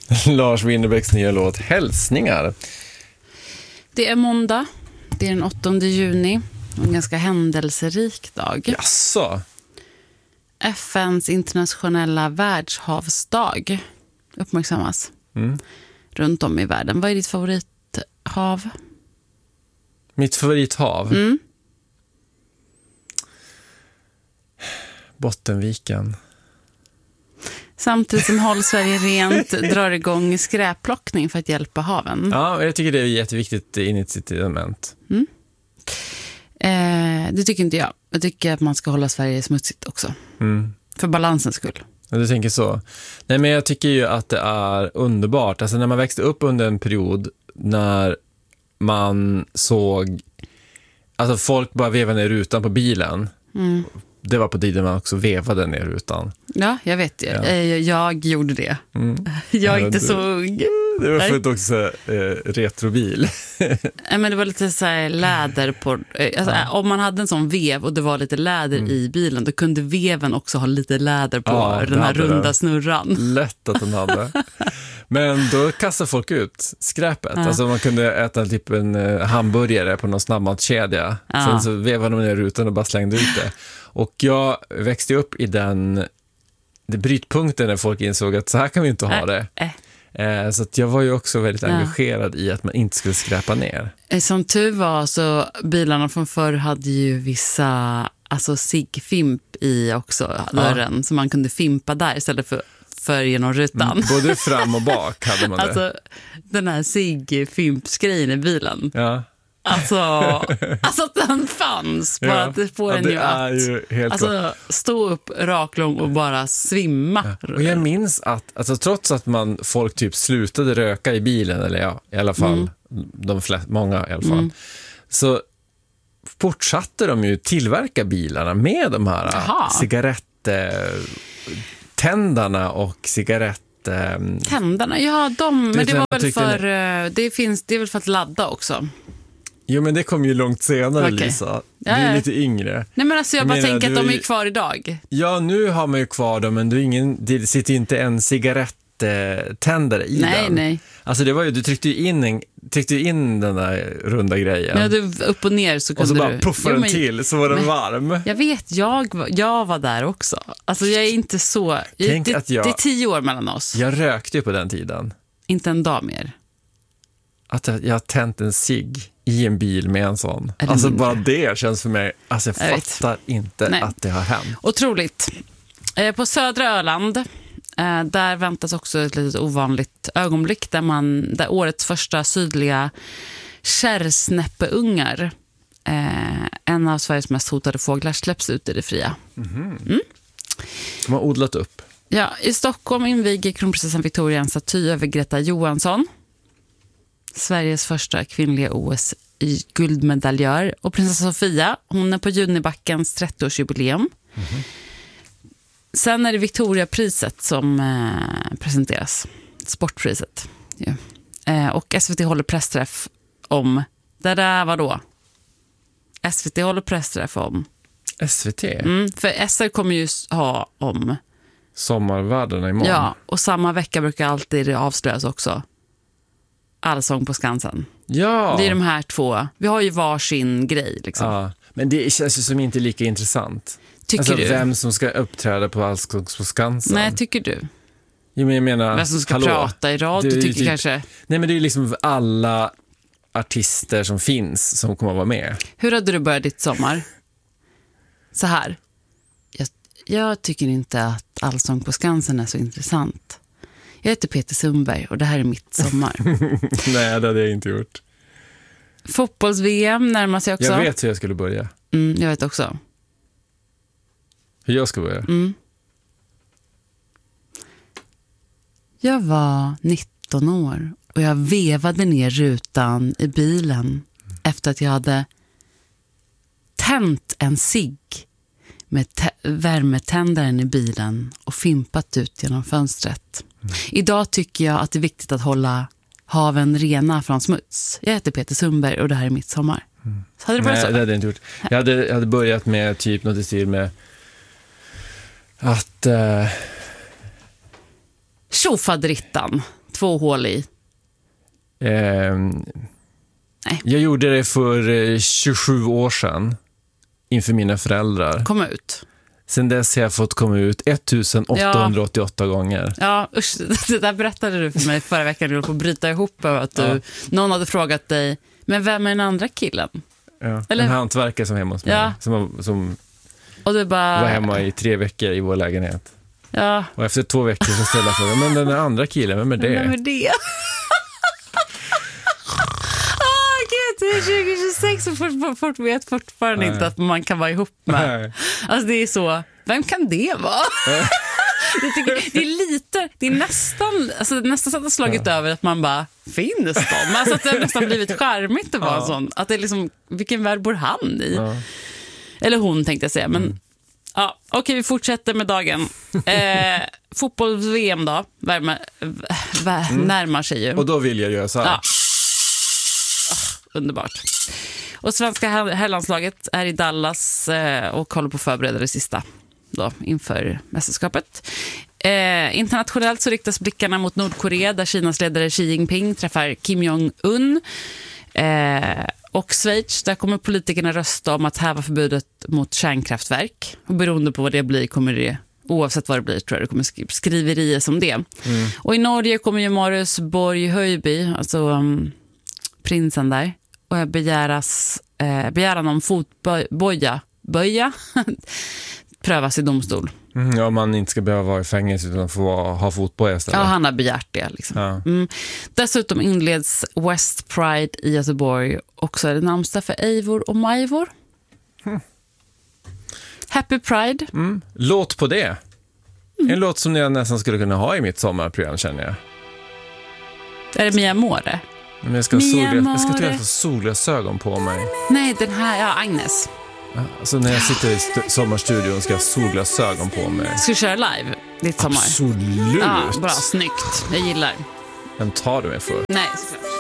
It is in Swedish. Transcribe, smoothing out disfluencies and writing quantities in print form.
Lars Winnerbäcks nya låt Hälsningar. Det är måndag. Det är den 8 juni. En ganska händelserik dag. Jaså? FNs internationella världshavsdag uppmärksammas runt om i världen. Vad är ditt favorithav? Mitt favorithav? Bottenviken. Samtidigt som Håll Sverige rent drar igång skräpplockning för att hjälpa haven. Ja, jag tycker det är ett jätteviktigt incitament. Det tycker inte jag. Jag tycker att man ska hålla Sverige smutsigt också. För balansens skull. Ja, du tänker så. Nej, men jag tycker ju att det är underbart. Alltså när man växte upp under en period när man såg alltså folk bara vevade ner rutan på bilen. Det var på tiden man också vevade ner rutan. Ja, jag vet det. Ja. Jag gjorde det. Jag är inte så ung. Det var för att också retrobil. Men det var lite så här läder på... Alltså, om man hade en sån vev och det var lite läder i bilen, då kunde veven också ha lite läder på den här runda snurran. Lätt att den hade. Men då kastade folk ut skräpet. Alltså man kunde äta typ en hamburgare på någon snabbmatskedja. Sen så vevade de ner rutan och bara slängde ut det. Och jag växte upp i den brytpunkten när folk insåg att så här kan vi inte ha det. Så att jag var ju också väldigt engagerad i att man inte skulle skräpa ner. Som tur var så bilarna från förr hade ju vissa ciggfimp i också dörren. Så man kunde fimpa där istället för genom rutan. Både fram och bak hade man det. Alltså den här ciggfimpsgrejen i bilen. Ja. Alltså att den fanns. Bara att det får en ju att stå upp raklång och bara svimma. Ja. Och jag minns att trots att folk typ slutade röka i bilen, eller i alla fall många i alla fall, så fortsatte de ju tillverka bilarna med de här cigarettändarna och Tändarna, men det var väl för det är väl för att ladda också. Jo, men det kom ju långt senare, Lisa. Du är lite yngre. Nej, men jag bara tänker att de är kvar idag. Ja, nu har man ju kvar dem, men det sitter ju inte en cigaretttändare i den. Nej. Alltså det var ju, du tryckte ju in den där runda grejen. Ja, du upp och ner så kunde du... Och så bara puffade den till, så var den varm. Jag vet, jag var där också. Alltså jag är inte så... Det är 10 år mellan oss. Jag rökte ju på den tiden. Inte en dag mer. Att jag har tänt en cigg i en bil med en sån. Alltså bara det känns för mig... Alltså jag fattar inte att det har hänt. Otroligt. På södra Öland, där väntas också ett litet ovanligt ögonblick där årets första sydliga kärrsnäppeungar, en av Sveriges mest hotade fåglar, släpps ut i det fria. De har odlat upp. Ja, i Stockholm inviger kronprinsessan Victoria en staty över Greta Johansson, Sveriges första kvinnliga OS-guldmedaljör. Och prinsessa Sofia, hon är på Junibackens 30-årsjubileum. Sen är det Victoriapriset som presenteras. Sportpriset. Ja. Och SVT håller pressträff om... Det där var då? SVT håller pressträff om... SVT? För SR kommer ju ha om... Sommarvärdena imorgon. Ja, och samma vecka brukar alltid avslöjas också. Allsång på Skansen. Ja. Det är de här två. Vi har ju varsin grej liksom. Ja, men det känns ju som inte lika intressant. Tycker du? Vem som ska uppträda på Allsång på Skansen. Nej, tycker du? Jo, men jag menar, vem som ska prata i radio tycker typ, kanske. Nej, men det är ju liksom alla artister som finns som kommer att vara med. Hur hade du börjat ditt sommar? Så här. Jag tycker inte att Allsång på Skansen är så intressant. Jag heter Peter Sundberg och det här är mitt sommar. Nej, det hade jag inte gjort. Fotbolls-VM närmar sig också. Jag vet hur jag skulle börja. Jag vet också. Hur jag ska börja? Jag var 19 år och jag vevade ner rutan i bilen efter att jag hade tänt en cigg med värmetändaren i bilen och fimpat ut genom fönstret. Idag tycker jag att det är viktigt att hålla haven rena från smuts. Jag heter Peter Sundberg och det här är mitt sommar. Så hade du börjat så? Nej, det hade jag inte gjort. Jag hade börjat med typ något i stil med att... Tjofadrittan, 2 hål i. Nej. Jag gjorde det för 27 år sedan inför mina föräldrar. Kom ut. Sen dess har jag fått komma ut 1888 gånger. Ja, usch, det där berättade du för mig förra veckan. Du höll på att bryta ihop över att någon hade frågat dig, men vem är den andra killen? Ja, eller, en hantverkare som är hemma hos mig. Som och du bara, var hemma i 3 veckor i vår lägenhet. Ja. Och efter 2 veckor så ställde jag frågan, men den andra killen, vem är det? Vem är det? Gud, det är 2026 och folk vet fortfarande inte att man kan vara ihop med. Nej. Alltså det är så, vem kan det vara? Det är nästan så att det slagit över att man bara, finns de? Alltså att det har nästan blivit charmigt att vara sån. Att det är liksom, vilken värld bor han i? Ja. Eller hon tänkte jag säga, men ja, okej, vi fortsätter med dagen. Fotbolls-VM då, närmar sig ju. Och då vill jag göra så här. Ja. Underbart. Och svenska herrlandslaget är i Dallas och håller på att förbereda det sista då, inför mästerskapet. Internationellt så riktas blickarna mot Nordkorea där Kinas ledare Xi Jinping träffar Kim Jong-un. Och Schweiz, där kommer politikerna rösta om att häva förbudet mot kärnkraftverk. Och beroende på vad det blir kommer det, oavsett vad det blir, tror jag det kommer skriverier som det. Och i Norge kommer ju Marius Borg Höjby, alltså prinsen där, och begäran om fotboja prövas i domstol. Ja, man inte ska behöva vara i fängelse utan få ha fotboja istället. Ja, han har begärt det. Liksom. Ja. Dessutom inleds West Pride i Göteborg. Också är det namnsdag för Eivor och Majvor. Happy Pride. Låt på det. En låt som jag nästan skulle kunna ha i mitt sommarprogram, känner jag. Är det Mia More? Men jag ska ha solglasögon på mig. Nej, den här, Agnes. Alltså när jag sitter i sommarstudion ska jag ha solglasögon på mig. Ska du köra live ditt sommar? Absolut. Ja, bra, snyggt. Jag gillar. Vem tar du mig för? Nej, såklart.